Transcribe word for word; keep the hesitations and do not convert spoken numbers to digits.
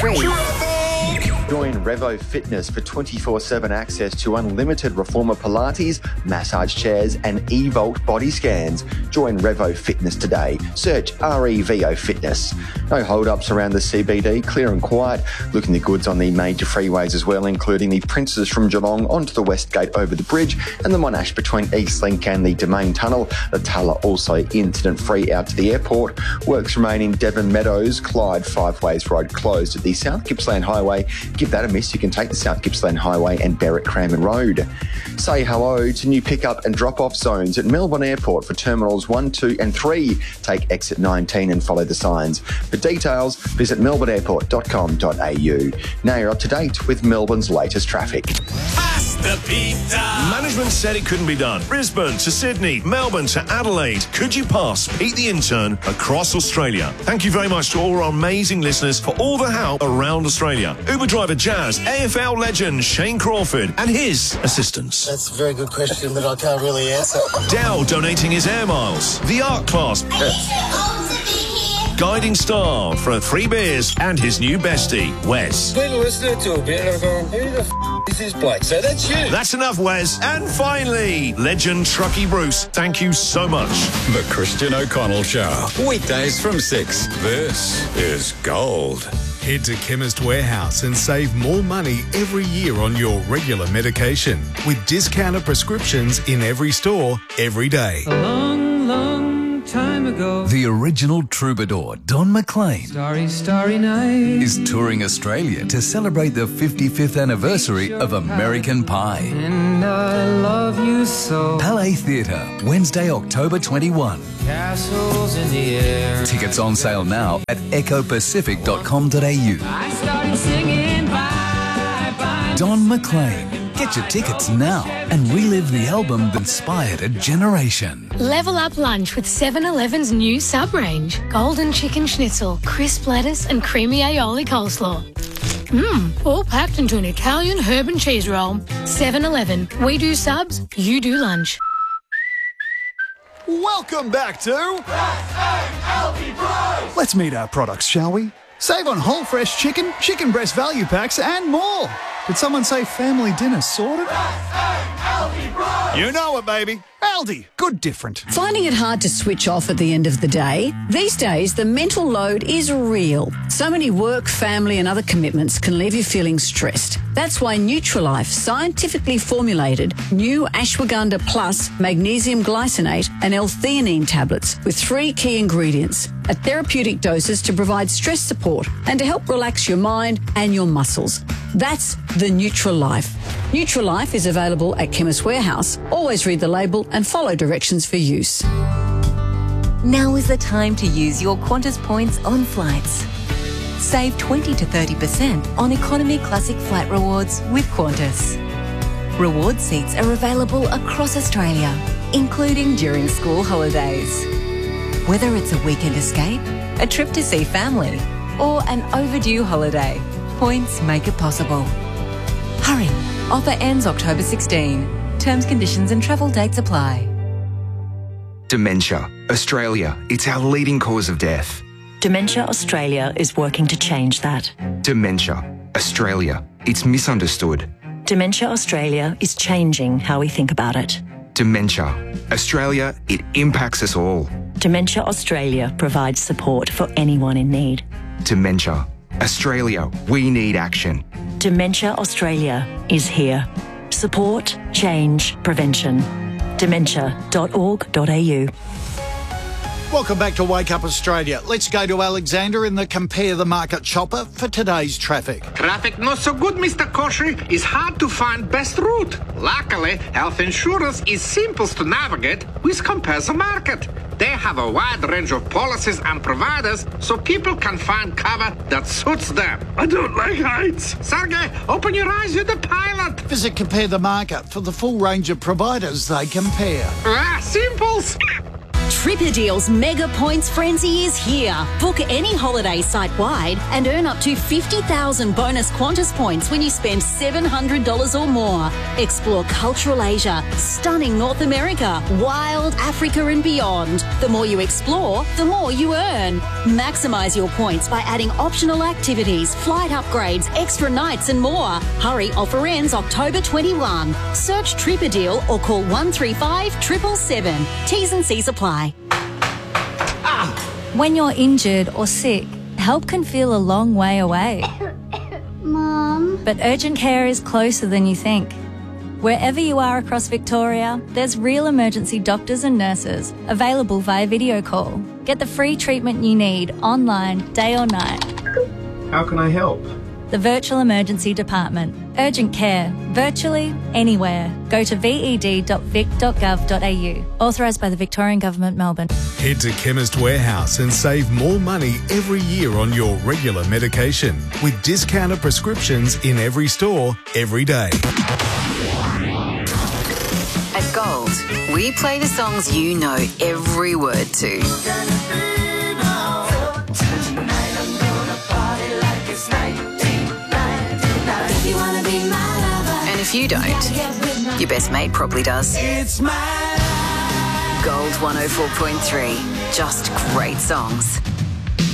three. Join Revo Fitness for twenty-four seven access to unlimited Reformer Pilates, massage chairs and eVolt body scans. Join Revo Fitness today. Search R E V O Fitness. No hold-ups around the C B D, clear and quiet. Looking the goods on the major freeways as well, including the Princes from Geelong onto the West Gate over the bridge and the Monash between Eastlink and the Domain Tunnel. The Tulla also incident-free out to the airport. Works remain in Devon Meadows, Clyde, Five Ways Road closed at the South Gippsland Highway. Give that a miss. You can take the South Gippsland Highway and Berwick Cranbourne Road. Say hello to new pick-up and drop-off zones at Melbourne Airport for Terminals one, two and three. Take exit nineteen and follow the signs. For details, visit melbourne airport dot com dot a u. Now you're up to date with Melbourne's latest traffic. Pasta pizza! Management said it couldn't be done. Brisbane to Sydney, Melbourne to Adelaide. Could you pass Pete the Intern across Australia? Thank you very much to all our amazing listeners for all the help around Australia. Uber driver Jazz, A F L legend Shane Crawford and his assistants. That's a very good question, but I can't really answer. Dal donating his air miles. The art class. Guiding star for three beers and his new bestie, Wes. Been listening to a bit and I'm going, who the f*** is this bloke? So that's you. That's enough, Wes. And finally, legend Truckee Bruce. Thank you so much. The Christian O'Connell Show. Weekdays from six. This is gold. Head to Chemist Warehouse and save more money every year on your regular medication with discounted prescriptions in every store, every day. A long, long time ago, the original troubadour, Don McLean, Starry, Starry Night, is touring Australia to celebrate the fifty-fifth anniversary of American Pie. And I love you so. Palais Theatre, Wednesday, October twenty-first. Castles in the air. Tickets on sale now at echo pacific dot com dot a u. I started singing bye, bye. Don McLean. Get your tickets now and relive the album that inspired a generation. Level up lunch with seven eleven's new sub-range. Golden chicken schnitzel, crisp lettuce and creamy aioli coleslaw. Mmm, all packed into an Italian herb and cheese roll. seven eleven. We do subs, you do lunch. Welcome back to S A L P Bros. Let's meet our products, shall we? Save on whole fresh chicken, chicken breast value packs and more. Did someone say family dinner sorted? S A L P Bros. You know it, baby. Aldi, good different. Finding it hard to switch off at the end of the day? These days, the mental load is real. So many work, family and other commitments can leave you feeling stressed. That's why Nutrilife scientifically formulated new ashwagandha plus magnesium glycinate and L-theanine tablets with three key ingredients at therapeutic doses to provide stress support and to help relax your mind and your muscles. That's the Nutrilife. Nutrilife is available at Chemist Warehouse. Always read the label and follow directions for use. Now is the time to use your Qantas points on flights. Save twenty to thirty percent on Economy Classic Flight Rewards with Qantas. Reward seats are available across Australia, including during school holidays. Whether it's a weekend escape, a trip to see family, or an overdue holiday, points make it possible. Hurry! Offer ends October sixteenth. Terms, conditions and travel dates apply. Dementia. Australia. It's our leading cause of death. Dementia Australia is working to change that. Dementia. Australia. It's misunderstood. Dementia Australia is changing how we think about it. Dementia. Australia, it impacts us all. Dementia Australia provides support for anyone in need. Dementia. Australia, we need action. Dementia Australia is here. Support, change, prevention. dementia dot org dot a u. Welcome back to Wake Up Australia. Let's go to Alexander in the Compare the Market chopper for today's traffic. Traffic not so good, Mister Koshy. It's hard to find best route. Luckily, health insurance is simple to navigate with Compare the Market. They have a wide range of policies and providers so people can find cover that suits them. I don't like heights. Sergey, open your eyes, you're the pilot. Visit Compare the Market for the full range of providers they compare. Ah, simples. Tripadeal's Mega Points Frenzy is here. Book any holiday site-wide and earn up to fifty thousand bonus Qantas points when you spend seven hundred dollars or more. Explore cultural Asia, stunning North America, wild Africa and beyond. The more you explore, the more you earn. Maximise your points by adding optional activities, flight upgrades, extra nights and more. Hurry, offer ends October twenty-first. Search Tripadeal or call one three five, seven seven seven. T's and C's apply. When you're injured or sick, help can feel a long way away. Mom. But urgent care is closer than you think. Wherever you are across Victoria, there's real emergency doctors and nurses available via video call. Get the free treatment you need online, day or night. How can I help? The Virtual Emergency Department. Urgent care, virtually, anywhere. Go to v e d dot vic dot gov dot a u. Authorised by the Victorian Government, Melbourne. Head to Chemist Warehouse and save more money every year on your regular medication with discounted prescriptions in every store, every day. At Gold, we play the songs you know every word to. And if you don't, your best mate probably does. It's my Gold one oh four point three. Just great songs.